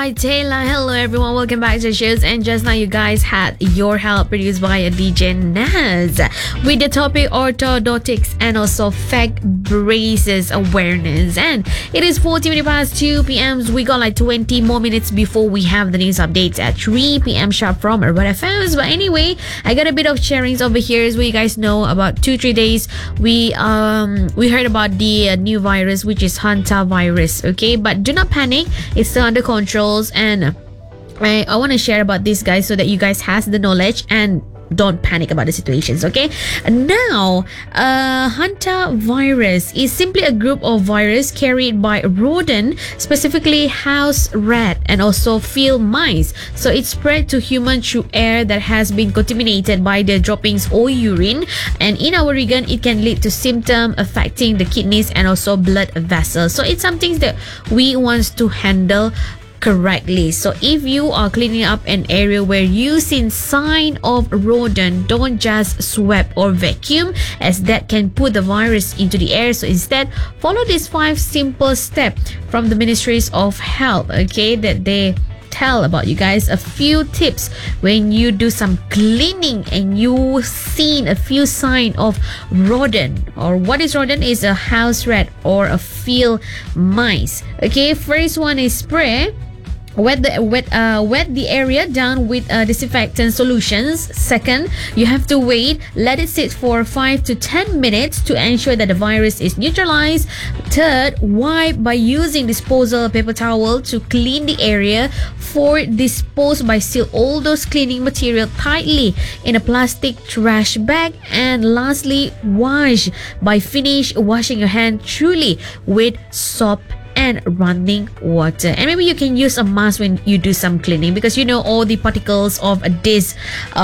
Hi Taylor, hello everyone, welcome back to the shows. And just now you guys had Your Help produced by a DJ Naz with the topic orthodontics and also fake braces awareness. And it is 40 minutes past 2 p.m. We got like 20 more minutes before we have the news updates at 3 p.m. sharp from Urban FMs. But anyway, I got a bit of sharings over here. As you guys know, about 2-3 days we heard about the new virus, which is hantavirus. Okay, but do not panic, it's still under control. And I want to share about this, guys, so that you guys has the knowledge and don't panic about the situations. Okay, now hantavirus is simply a group of virus carried by rodent, specifically house rat and also field mice. So it's spread to humans through air that has been contaminated by their droppings or urine, and in our region it can lead to symptoms affecting the kidneys and also blood vessels. So it's something that we want to handle correctly. So if you are cleaning up an area where you see sign of rodent, don't just sweep or vacuum, as that can put the virus into the air. So instead, follow these 5 simple steps from the Ministries of Health, okay, that they tell about you guys. A few tips when you do some cleaning and you seen a few sign of rodent. Or what is rodent? Is a house rat or a field mice. Okay, first one is spray. Wet the area down with disinfectant solutions. Second, you have to wait, let it sit for 5 to 10 minutes to ensure that the virus is neutralized. Third, wipe by using disposable paper towel to clean the area. Fourth, dispose by seal all those cleaning material tightly in a plastic trash bag. And lastly, wash by finish washing your hand thoroughly with soap and running water. And maybe you can use a mask when you do some cleaning, because you know all the particles of this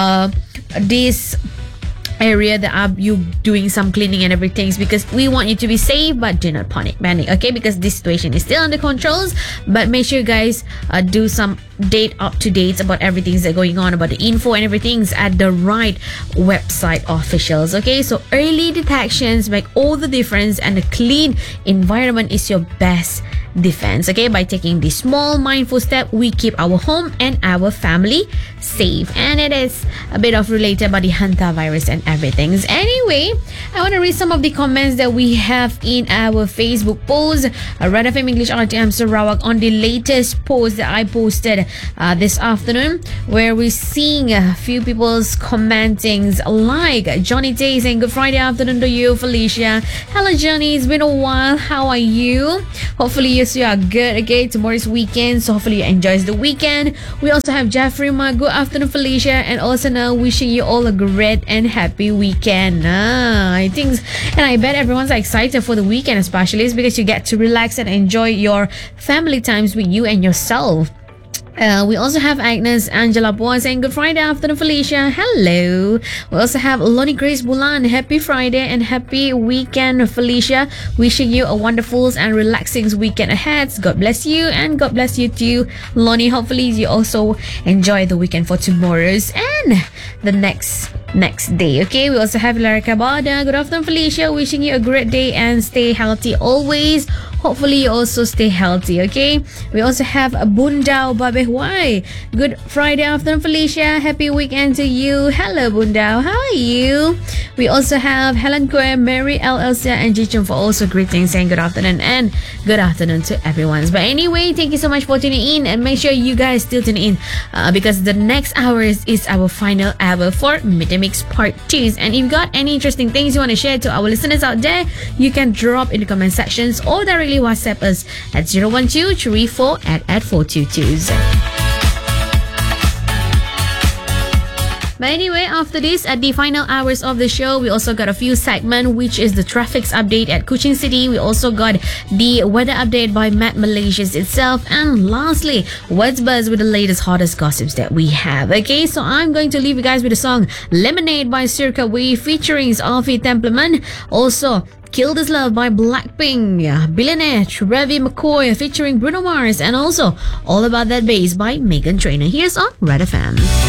area that are you doing some cleaning and everything, because we want you to be safe, but do not panic, okay, because this situation is still under controls. But make sure you guys do some up to date about everything that's going on, about the info and everything's at the right website officials. Okay, so early detections make all the difference, and a clean environment is your best defense. Okay, by taking this small mindful step, we keep our home and our family safe. And it is a bit of related about the hantavirus and everything. Anyway, I want to read some of the comments that we have in our Facebook post, Red FM English RTM Sarawak, on the latest post that I posted this afternoon, where we're seeing a few people's commentings, like Johnny Day saying good Friday afternoon to you, Felicia. Hello Johnny, it's been a while, how are you? Hopefully you are good. Okay, tomorrow's weekend, so hopefully you enjoy the weekend. We also have Jeffrey Ma, good afternoon Felicia, and also now wishing you all a great and happy weekend. I think, and I bet everyone's excited for the weekend, especially because you get to relax and enjoy your family times with you and yourself. We also have Agnes Angela Boy saying good Friday afternoon Felicia. Hello. We also have Lonnie Grace Bulan, happy Friday and happy weekend Felicia, wishing you a wonderful and relaxing weekend ahead. God bless you, and God bless you too, Lonnie. Hopefully you also enjoy the weekend for tomorrow's and the next day. Okay, we also have Lara Cabada, good afternoon Felicia, wishing you a great day and stay healthy always. Hopefully you also stay healthy. Okay, we also have Bundao Babehwai, good Friday afternoon Felicia, happy weekend to you. Hello Bundao, how are you? We also have Helen Kwe, Mary L. Elsia and Jichun for also greetings, saying good afternoon and good afternoon to everyone. But anyway, thank you so much for tuning in, and make sure you guys still tune in because the next hour is our final hour for Midday Mix Part 2. And if you got any interesting things you want to share to our listeners out there, you can drop in the comment sections or directly WhatsApp us at 01234 But anyway, after this, at the final hours of the show, we also got a few segments, which is the traffic update at Kuching City. We also got the weather update by Matt Malaysia's itself. And lastly, what's buzz with the latest, hottest gossips that we have. Okay, so I'm going to leave you guys with the song Lemonade by Circa Wave featuring Alfie Templeman. Also, Kill This Love by Blackpink, Billionaire, Trevi McCoy featuring Bruno Mars, and also All About That Bass by Meghan Trainor. Here's on Red FM.